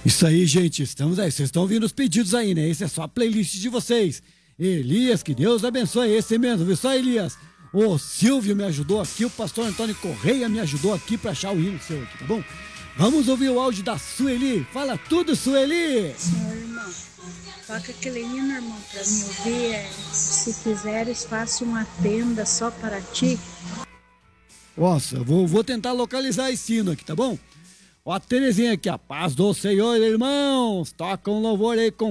Isso aí, gente, estamos aí. Vocês estão ouvindo os pedidos aí, né? Esse é só a playlist de vocês. Elias, que Deus abençoe. Esse mesmo, viu só, Elias? O Silvio me ajudou aqui, o pastor Antônio Correia me ajudou aqui pra achar o hino seu aqui, tá bom? Vamos ouvir o áudio da Sueli. Fala tudo, Sueli! Senhor irmão, toca aquele hino, irmão, pra mim ouvir. Se quiseres, faça uma tenda só para ti. Nossa, vou tentar localizar esse hino aqui, tá bom? Ó, a Terezinha aqui, a paz do Senhor, irmãos. Toca um louvor aí com